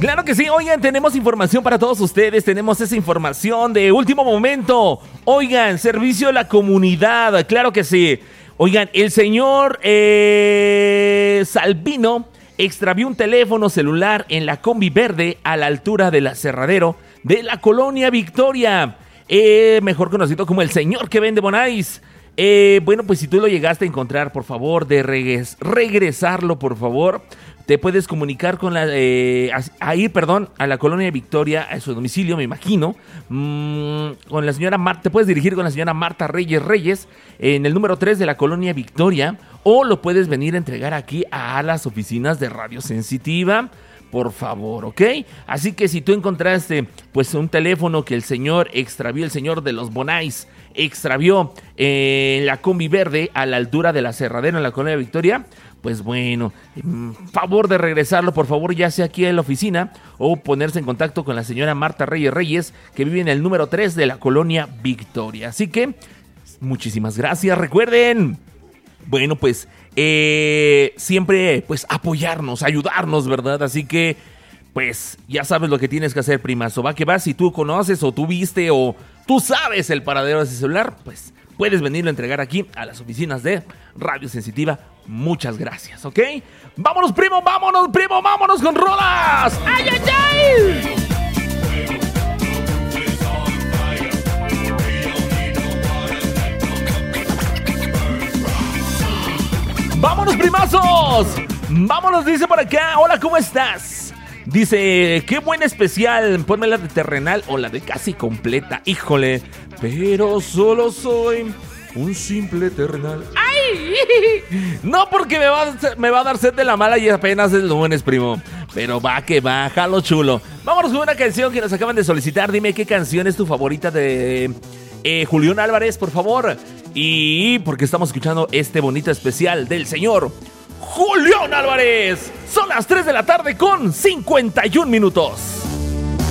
Claro que sí, oigan, tenemos información para todos ustedes, tenemos esa información de último momento. Oigan, servicio a la comunidad, claro que sí. Oigan, el señor Salvino extravió un teléfono celular en la combi verde a la altura del aserradero de la colonia Victoria, mejor conocido como el señor que vende bonais. Bueno, pues si tú lo llegaste a encontrar, por favor, de regresarlo, por favor. Te puedes comunicar con a la colonia Victoria, a su domicilio, me imagino, con la señora Marta. Te puedes dirigir con la señora Marta Reyes en el número 3 de la colonia Victoria, o lo puedes venir a entregar aquí a las oficinas de Radio Sensitiva, por favor, ¿ok? Así que si tú encontraste pues un teléfono que el señor extravió, el señor de los bonais extravió en la combi verde a la altura del aserradero en la colonia Victoria, pues bueno, favor de regresarlo, por favor, ya sea aquí en la oficina o ponerse en contacto con la señora Marta Reyes, que vive en el número 3 de la colonia Victoria. Así que, muchísimas gracias. Recuerden, bueno, pues siempre pues apoyarnos, ayudarnos, ¿verdad? Así que, pues ya sabes lo que tienes que hacer, primazo. Va que va, si tú conoces o tú viste o tú sabes el paradero de ese celular, pues puedes venirlo a entregar aquí a las oficinas de Radio Sensitiva. Muchas gracias, ¿ok? ¡Vámonos, primo! ¡Vámonos con rolas! ¡Ay, ay, ay! ¡Vámonos, primazos! ¡Vámonos! Dice por acá. Hola, ¿cómo estás? Dice, qué buen especial. Ponme la de terrenal o la de casi completa. Híjole, pero solo soy un simple terrenal. ¡Ay! No, porque me va a dar sed de la mala y apenas es lunes, primo. Pero va que va, jalo chulo. Vámonos con una canción que nos acaban de solicitar. Dime qué canción es tu favorita de Julián Álvarez, por favor. Y porque estamos escuchando este bonito especial del señor Julián Álvarez. Son las 3 de la tarde con 51 minutos.